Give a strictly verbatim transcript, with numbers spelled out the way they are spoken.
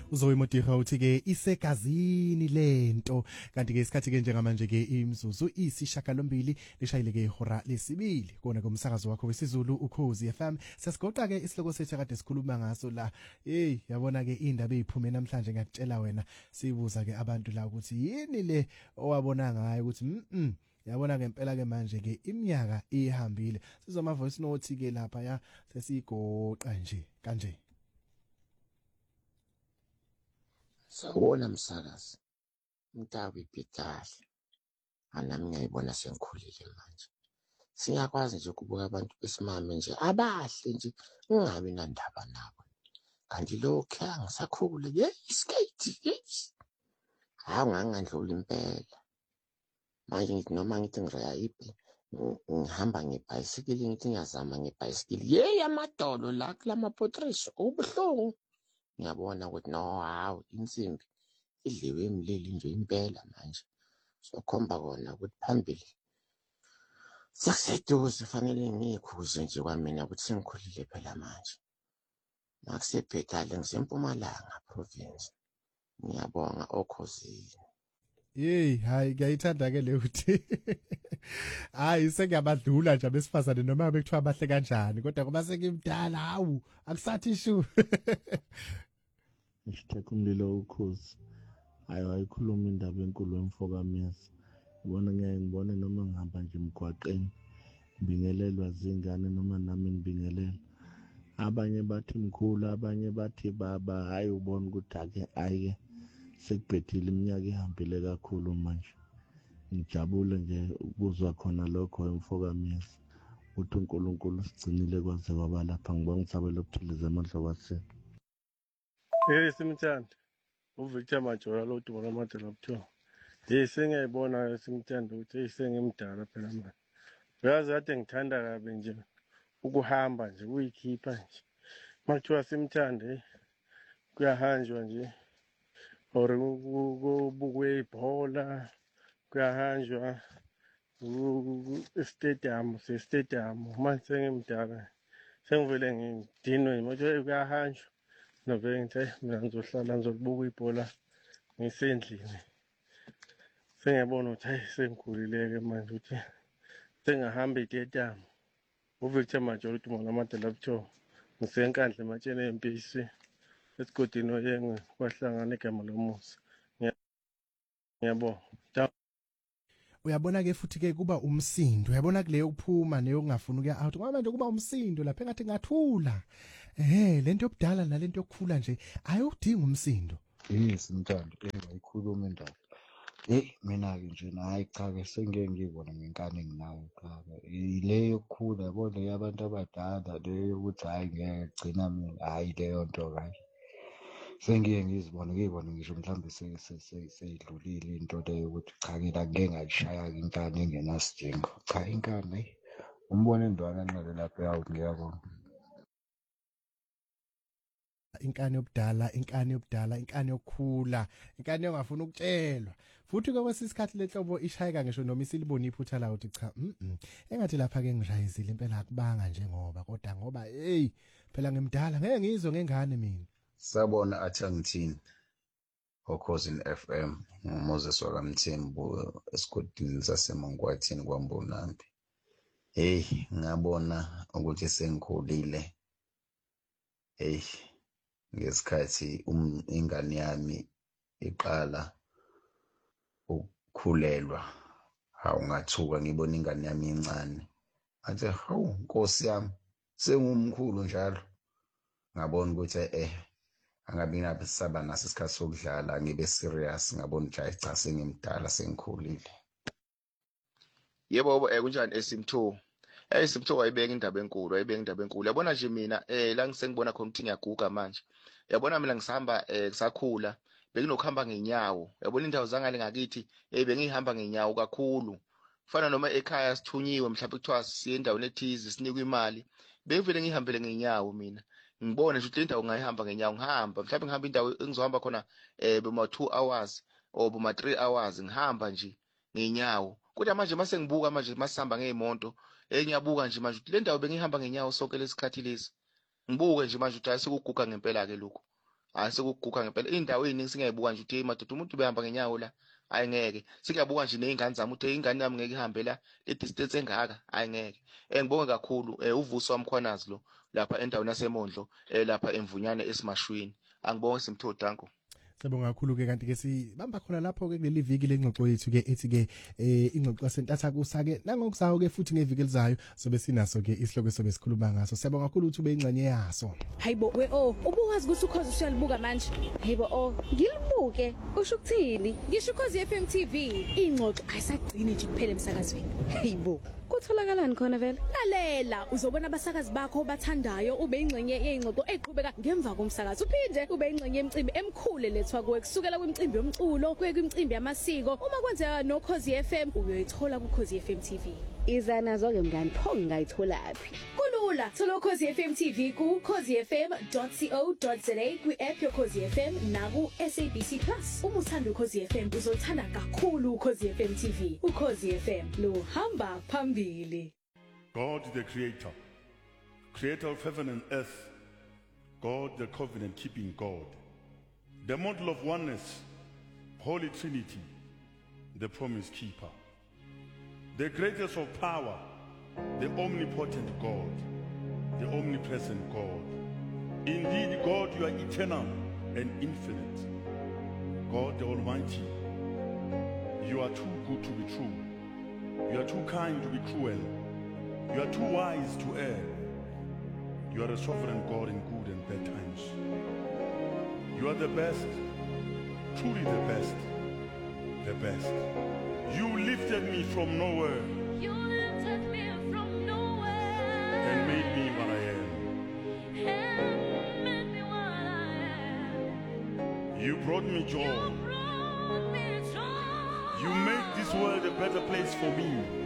uzoyimodira uthi ke isegazini lento kanti ke isikhathi ke njengamanje ke imzuzu isishagalombili lishayile ke ihora lesibili kona kumsakazo wakho wesiZulu ukhozi F M sesigoqa ke isihloko sethu kade sikhuluma ngaso la hey yabona ke indaba eziphume namhlanje ngiyakutshela wena sibuza ke abantu la ukuthi yini le owabona ngayo ukuthi mhm yabona ngempela ke manje ke iminyaka ihambile sizoma voice note ke lapha ya sesigoqa nje kanje. Sawona msakazi Mtawi Pitali anami ngiyibona sengikhulile manje siyakwazi nje ukubuka abantu besimame nje abahle nje ungabi nandaba nabo kanti lokho angisakhule ye skate yes hawu ngangandlula impela manje ngithi noma ngithi ngirayiphi ngihamba ngebhayisikili ngithi ngiyazama ngebhayisikili ye amadolo la kulama portraits ubuhlungu ngiyabona ukuthi no hawu insimbi idliwe emlili nje impela manje sokhomba kona ukuthi phambili sekuseduze fanele ngikhuze nje kwamina ukuthi sengikhulile phela manje makusebhetale ngisempumalanga province ngiyabonga okhosini. Hey hayi ngiyayithanda ke le uthi hayi sengiyabadlula nje abesifazane noma bekuthiwa bahle kanjani kodwa kuba sekimdala hawu akusathi ishu Isitheko umlilo ukhozi hayi wayikhuluma indaba enkulu emfokamezi ubona ngeke ngibone noma ngihamba nje emgwaqeni ngibingelelwa zingane noma nami ngibingelela abanye bathi mkhulu abanye bathi baba hayi ubona ukuthi ake ayike sekubhedile iminyaka ihambile kakhulu manje ngijabule nje ukuzwa khona lokho emfokamezi uthi uNkulunkulu sigcinile kwaze kwaba lapha ngibonga ngithabela ukuphiliza amandla kwase. Hey simthanda uVictor Majola lo dumo lamathe lapho hey sengiyayibona simthanda ukuthi hey sengimdala phela manje uyazi kade ngithanda kabi nje ukuhamba nje uyikhipha nje makuthiwa simthande kuyahanjwa nje or kubukwe ibhola kuyahanjwa stadium se stadium manje sengimdala sengivele ngidinwe manje kuyahanjwa novele ngithi mina ngizohlala ngizobuka ibhola ngisendlini sengiyabona ukuthi hey sengikhulileke manje ukuthi sengahamba itetamu uVictor Majola uthi mona amade lapho ngisenkandla ematsheni empisi esigodini oyenge kwahlangana igama lomusa ngiyabona uyabona ke futhi ke kuba umsindo uyabona kuleyo kuphuma neyo kungafuni ukuya out ngoba manje kuba umsindo lapha engathi ngathula eh lento yobudala nalento yokukhula nje ayudinga umsindo. Yes mthando engayikhuluma indaba hey mina ke nje hayi cha ke sengeke ngibone ngenkani enginayo cha ile yokukhula yabona yabantu abadala leyo ukuthi hayi ngeke gcina mina hayi leyo nto kahle sengiye ngizibone ngibone ngisho mhlambe seyidlulile into leyo ukuthi cha ke la ngeke ngayishaya inkani engenasidingo cha inkani umbone indwana nqale lapha yawo ngiyabona inkani yobudala inkani yobudala inkani yokukhula inkani ongafuna ukutshelwa futhi kwesisikhathi lenhlobo ishayeka ngisho noma isilibona iphutha la uthi cha mhm engathi lapha ke ngirayizile impela akubanga njengoba kodwa ngoba hey phela ngimdala ngeke ngizwe ngengane mina sabona athi angithini okhosini F M uMoses wakamthembu esigodini sasemangwathini kwaMbonambi hey ngabona ukuthi sengikhulile hey ngesikhathi um ingane yami iqala ukukhulelwa hawu ngathuka ngibona ingane yami incane athi hawu Nkosi yami sengumkhulu njalo ngabona ukuthi eh angabi nabe saba naso isikhathi sokudlala ngibe serious ngabona ukuthi cha sengimdala sengikhulile. Yebo kunjani esimtho eh simtho wayibeka indaba enkulu wayibeka indaba enkulu yabona nje mina eh la ngisengibona khona ukuthi ngiyaguga manje yabona mina ngisahamba eh kusakhula benginokuhamba ngenyawo yabona indawo zangale ngakithi eh bengihamba ngenyawo kakhulu kufana noma ekhaya sithunyiwe mhlawumbe kuthiwa siye endaweni ethize sinikwe imali bengivele ngihambele ngenyawo mina ngibone nje ukuthi le ndawo ngayihamba ngenyawo ngihamba mhlawumbe ngihamba indawo engizohamba khona eh boma two hours or boma three hours ngihamba nje ngenyawo kodwa manje mase ngibuka manje masihamba ngeemonto eh ngiyabuka nje manje ukuthi le ndawo bengihamba ngenyawo sonke lesikhathi lesi ngibuke nje manje ukuthi ayisekuguga ngempela ke lokho hayi sekuguga ngempela indawo eziningi singeyibuka nje uthi madoda umuntu behamba ngenyawo la ayingeke sikuyabuka nje nezingane zami uthi ingane yami ngeke ihambe la le distance engaka ayingeke ngibonge kakhulu uvuso wamkhwanazi lo lapha endaweni yaseMondlo lapha emvunyane esimashwini angibonge Simtho Danko. Sibonga kakhulu ke kanti ke sibamba khona lapho ke kuleli viki lengxoxo yethu ke ethi ke ingxoxo yasentatha kusake nangokuzayo ke futhi ngeviki elizayo sobe sinaso ke isihloko sobe sikhuluma ngaso. Siyabonga kakhulu ukuthi ube ingxenye yaso. Hayibo we oh ubuwazi ukuthi ukhozi usiyalibuka manje. Hayibo oh ngilibuke usho ukuthini? Ngisho ukhozi F M T V ingxoxo ayisagcini nje kuphela emsakazweni. Hayibo kutholakalani khona vele? Lalela uzobona abasakazi bakho bathandayo ube ingxenye yengxoxo eqhubeka ngemva komsakazo uphinde ube ingxenye yemicimbi emkhulu lethwa kuwe kusukela kwimicimbi yomculo kuye kwimicimbi yamasiko uma kwenzeka noKhozi F M uyoyithola kuKhozi F M T V. Iza nazo ke mngani pho ngayitholaphi? Kulula thola uKhozi F M T V ku khozi f m dot co dot za kwi-app yoKhozi F M naku S A B C Plus. Uma uthanda uKhozi F M uzothanda kakhulu uKhozi F M T V. uKhozi F M lo hamba phambili. God the creator, creator of heaven and earth, God the covenant keeping God, the model of oneness, Holy Trinity, the promise keeper, the greatest of power, the omnipotent God, the omnipresent God. Indeed, God, you are eternal and infinite. God the Almighty, you are too good to be true. You are too kind to be cruel. You are too wise to err. You are a sovereign God in good and bad times. You are the best, truly the best, the best. You lifted me from nowhere. You lifted me from nowhere and made me what I am. And made me what I am. You brought me joy. You brought me joy. You made this world a better place for me.